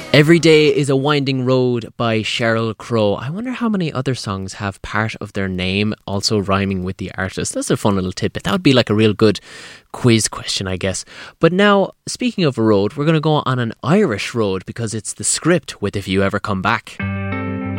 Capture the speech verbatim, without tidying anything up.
Every Day is a Winding Road by Sheryl Crow. I wonder how many other songs have part of their name also rhyming with the artist. That's a fun little tidbit. That would be like a real good quiz question, I guess. But now, speaking of a road, we're going to go on an Irish road because it's The Script with If You Ever Come Back.